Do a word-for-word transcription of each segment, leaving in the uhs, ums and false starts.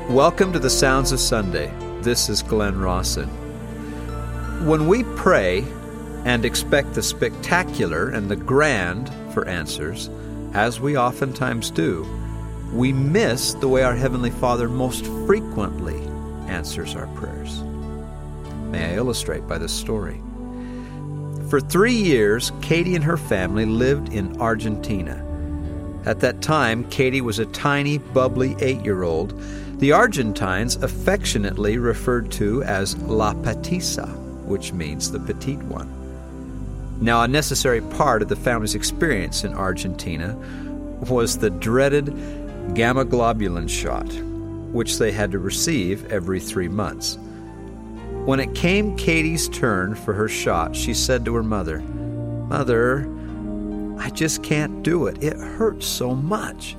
Welcome to the Sounds of Sunday. This is Glenn Rawson. When we pray and expect the spectacular and the grand for answers, as we oftentimes do, we miss the way our Heavenly Father most frequently answers our prayers. May I illustrate by this story? For three years, Katie and her family lived in Argentina. At that time, Katie was a tiny, bubbly eight-year-old the Argentines affectionately referred to as La Petisa, which means the petite one. Now, a necessary part of the family's experience in Argentina was the dreaded gamma globulin shot, which they had to receive every three months. When it came Katie's turn for her shot, she said to her mother, "Mother, I just can't do it. It hurts so much."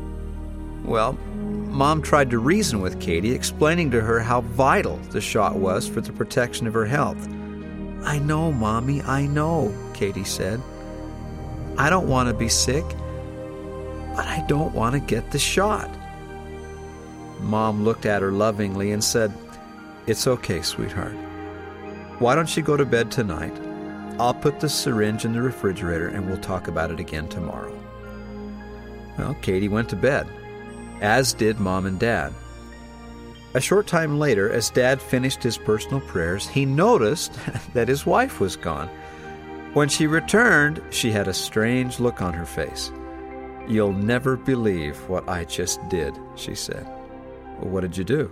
Well, Mom tried to reason with Katie, explaining to her how vital the shot was for the protection of her health. "I know, Mommy, I know," Katie said. "I don't want to be sick, but I don't want to get the shot." Mom looked at her lovingly and said, "It's okay, sweetheart. Why don't you go to bed tonight? I'll put the syringe in the refrigerator and we'll talk about it again tomorrow." Well, Katie went to bed, as did Mom and Dad. A short time later, as Dad finished his personal prayers, he noticed that his wife was gone. When she returned, she had a strange look on her face. "You'll never believe what I just did," she said. "Well, what did you do?"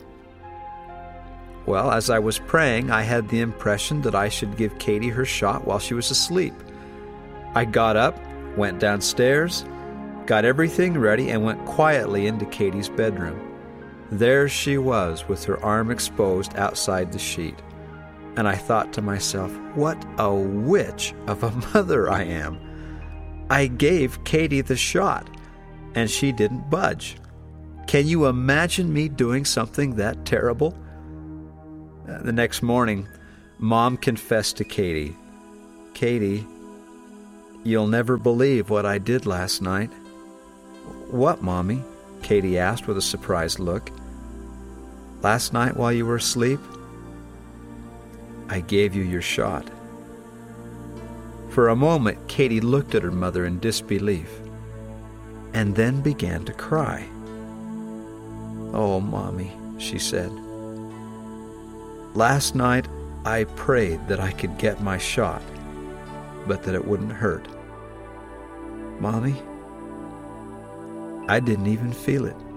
"Well, as I was praying, I had the impression that I should give Katie her shot while she was asleep. I got up, went downstairs, got everything ready, and went quietly into Katie's bedroom. There she was with her arm exposed outside the sheet. And I thought to myself, what a witch of a mother I am. I gave Katie the shot, and she didn't budge. Can you imagine me doing something that terrible?" The next morning, Mom confessed to Katie, "Katie, you'll never believe what I did last night." "What, Mommy?" Katie asked with a surprised look. "Last night while you were asleep, I gave you your shot." For a moment, Katie looked at her mother in disbelief and then began to cry. "Oh, Mommy," she said. "Last night I prayed that I could get my shot, but that it wouldn't hurt. Mommy, I didn't even feel it."